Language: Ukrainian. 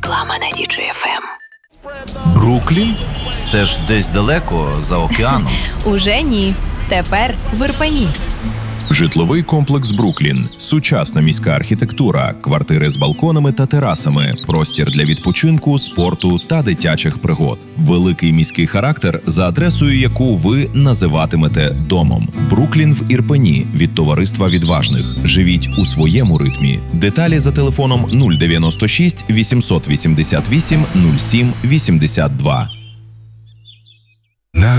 Реклама на DJFM. Бруклін? Це ж десь далеко, за океаном. Уже ні. Тепер в Ірпені. Житловий комплекс «Бруклін». Сучасна міська архітектура, квартири з балконами та терасами, простір для відпочинку, спорту та дитячих пригод. Великий міський характер, за адресою яку ви називатимете домом. «Бруклін» в Ірпені від товариства відважних. Живіть у своєму ритмі. Деталі за телефоном 096 888 07 82.